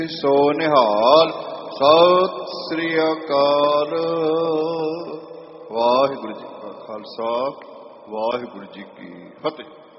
ਸੋ ਨਿਹਾਲ। ਸਤਿ ਸ੍ਰੀ ਅਕਾਲ। ਵਾਹਿਗੁਰੂ ਜੀ ਕਾ ਖਾਲਸਾ, ਵਾਹਿਗੁਰੂ ਜੀ ਕੀ ਫਤਿਹ।